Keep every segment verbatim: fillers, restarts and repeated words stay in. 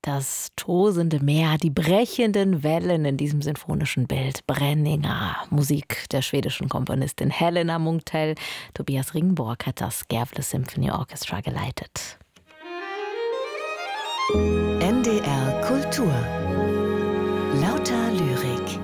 Das tosende Meer, die brechenden Wellen in diesem sinfonischen Bild. Brenninger, Musik der schwedischen Komponistin Helena Munktell. Tobias Ringborg hat das Gävle Symphony Orchestra geleitet. N D R Kultur. Lauter Lyrik.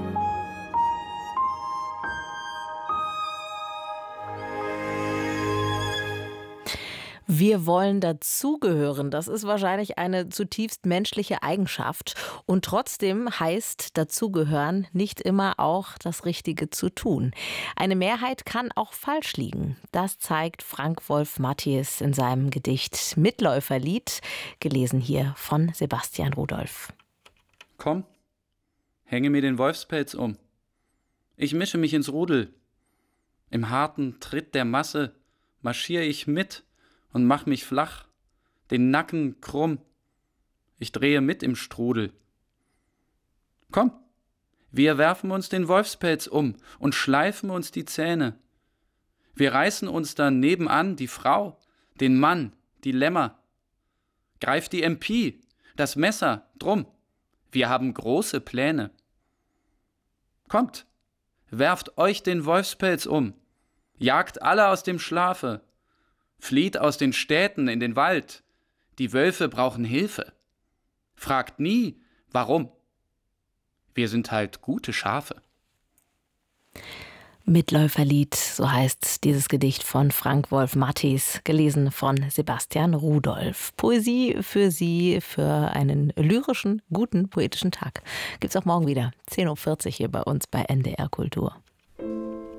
Wir wollen dazugehören. Das ist wahrscheinlich eine zutiefst menschliche Eigenschaft. Und trotzdem heißt dazugehören nicht immer auch das Richtige zu tun. Eine Mehrheit kann auch falsch liegen. Das zeigt Frank-Wolf Mathies in seinem Gedicht Mitläuferlied, gelesen hier von Sebastian Rudolph. Komm, hänge mir den Wolfspelz um. Ich mische mich ins Rudel. Im harten Tritt der Masse marschiere ich mit und mach mich flach, den Nacken krumm. Ich drehe mit im Strudel. Komm, wir werfen uns den Wolfspelz um und schleifen uns die Zähne. Wir reißen uns dann nebenan die Frau, den Mann, die Lämmer. Greift die M P, das Messer, drum. Wir haben große Pläne. Kommt, werft euch den Wolfspelz um, jagt alle aus dem Schlafe, flieht aus den Städten in den Wald. Die Wölfe brauchen Hilfe. Fragt nie, warum. Wir sind halt gute Schafe. Mitläuferlied, so heißt dieses Gedicht von Frank-Wolf Mathies, gelesen von Sebastian Rudolph. Poesie für Sie, für einen lyrischen, guten, poetischen Tag. Gibt's auch morgen wieder, zehn Uhr vierzig hier bei uns bei N D R Kultur.